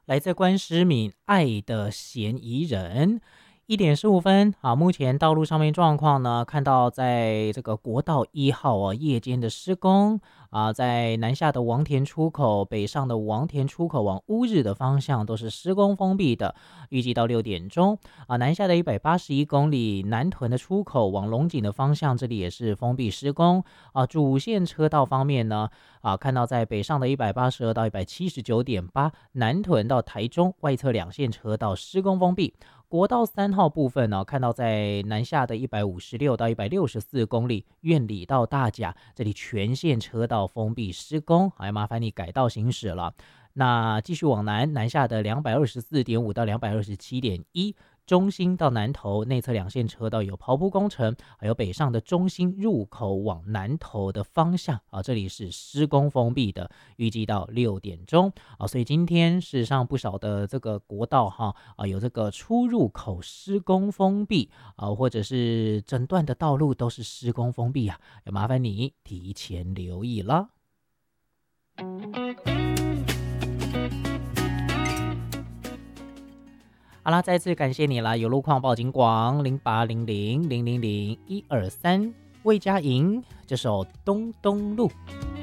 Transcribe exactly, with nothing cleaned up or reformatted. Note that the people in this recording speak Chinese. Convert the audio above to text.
来自关诗敏《爱的嫌疑人》。一点十五分啊，目前道路上面状况呢，看到在这个国道一号哦，夜间的施工啊，在南下的王田出口、北上的王田出口往乌日的方向都是施工封闭的，预计到六点钟啊。南下的一百八十一公里南屯的出口往龙井的方向，这里也是封闭施工啊。主线车道方面呢，啊，看到在北上的一百八十二到一百七十九点八，南屯到台中外侧两线车道施工封闭。国道三号部分呢，看到在南下的一百五十六到一百六十四公里，苑里到大甲这里全线车道封闭施工，还麻烦你改道行驶了。那继续往南，南下的两百二十四点五到两百二十七点一。中心到南投内侧两线车道有刨铺工程，还有北上的中心入口往南投的方向啊，这里是施工封闭的，预计到六点钟啊，所以今天事实上不少的这个国道哈啊有这个出入口施工封闭啊，或者是整段的道路都是施工封闭啊，要麻烦你提前留意了。好啦，再次感谢你啦！有路况报警广零八零零零零零一二三魏佳莹，这首《东东路》。